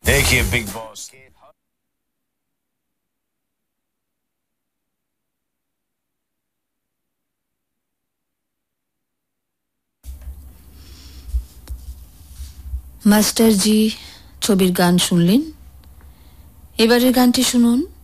देखिए big boss মাস্টারজি ছবির গান শুনলেন। এবারের গানটি শুনুন